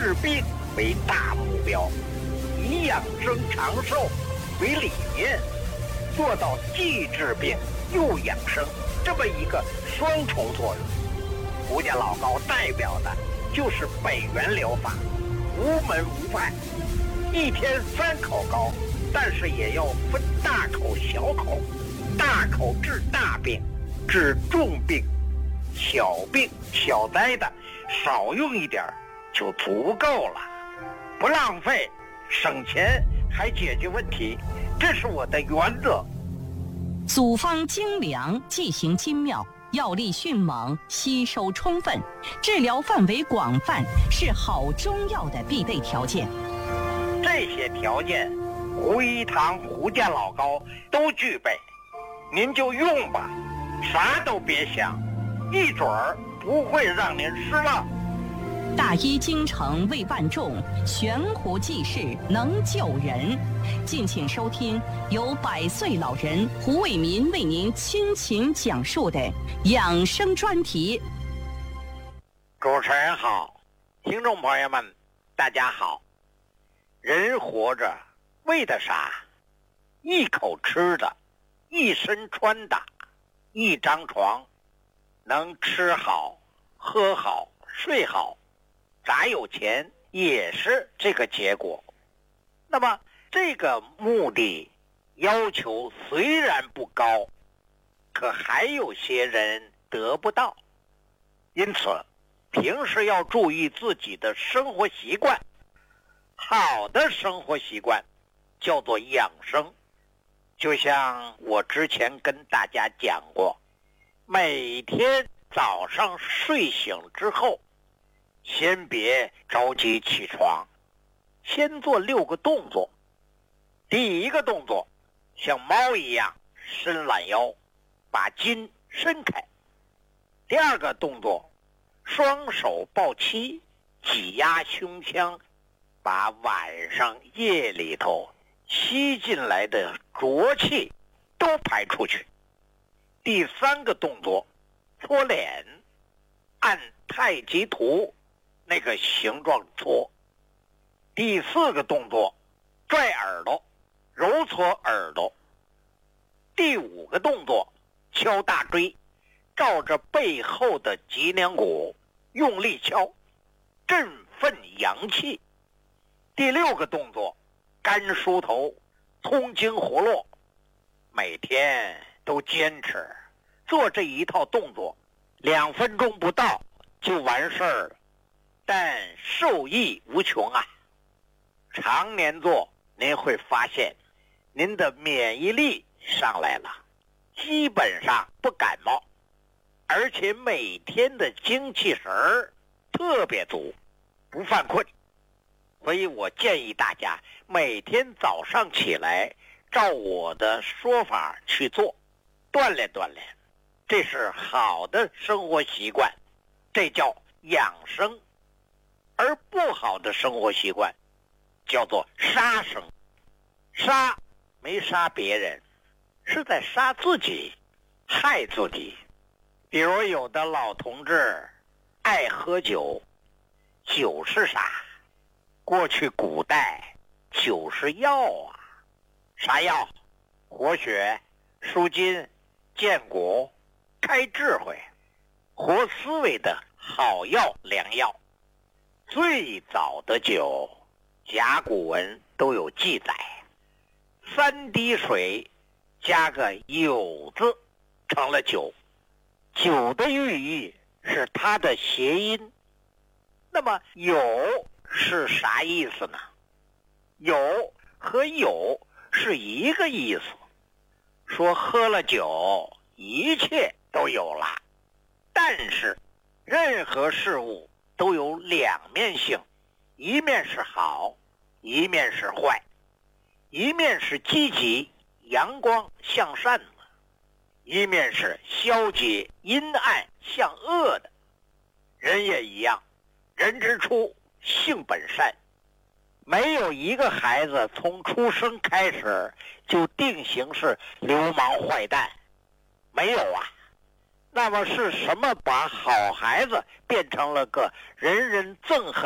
治病为大目标，以养生长寿为理念，做到既治病又养生这么一个双重作用。胡家老高代表的就是北元疗法，无门无派，一天3口高，但是也要分大口小口，大口治大病，治重病，小病小灾的少用一点就足够了，不浪费，省钱还解决问题，这是我的原则。 组方精良，剂行精妙，药力迅猛，吸收充分，治疗范围广泛，是好中药的必备条件。 这些条件，胡一堂、胡家老高都具备，您就用吧，啥都别想，一准儿不会让您失望。 大医精诚为万众，悬壶济世能救人。敬请收听由100岁老人胡伟民为您倾情讲述的养生专题。 主持人好，听众朋友们大家好。人活着为的啥？一口吃的，一身穿的，一张床，能吃好喝好睡好，咋有钱也是这个结果。那么这个目的要求虽然不高，可还有些人得不到，因此平时要注意自己的生活习惯。好的生活习惯叫做养生，就像我之前跟大家讲过，每天早上睡醒之后，先别着急起床，先做6个动作。第一个动作，像猫一样伸懒腰，把筋伸开。第二个动作，双手抱膝，挤压胸腔，把晚上夜里头吸进来的浊气都排出去。第三个动作，搓脸，按太极图那个形状搓。第4个动作，拽耳朵，揉搓耳朵。第5个动作，敲大椎，照着背后的脊梁骨用力敲，振奋阳气。第6个动作，干梳头，通经活络。每天都坚持做这一套动作，2分钟不到就完事儿了，但受益无穷啊！常年做，您会发现您的免疫力上来了，基本上不感冒，而且每天的精气神儿特别足，不犯困。所以我建议大家每天早上起来照我的说法去做，锻炼锻炼，这是好的生活习惯，这叫养生。而不好的生活习惯叫做杀生。杀没杀别人，是在杀自己，害自己。比如有的老同志爱喝酒，酒是啥？过去古代酒是药啊，啥药？活血、舒筋、健骨、开智慧、活思维的好药良药。最早的酒，甲骨文都有记载，3滴水加个酉字成了酒。酒的寓意是它的谐音。那么酉是啥意思呢？酉和酉是一个意思，说喝了酒一切都有了。但是任何事物都有2面性，一面是好，一面是坏，一面是积极阳光向善的，一面是消极阴暗向恶的。人也一样，人之初性本善，没有一个孩子从出生开始就定型是流氓坏蛋，没有啊。那么是什么把好孩子变成了个人人憎恨